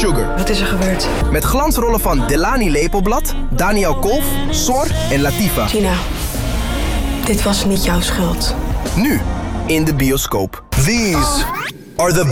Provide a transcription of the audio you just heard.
Sugar. Wat is er gebeurd? Met glansrollen van Delani Lepelblad, Daniel Kolf, Sor en Latifa. Gina, dit was niet jouw schuld. Nu in de bioscoop. These are the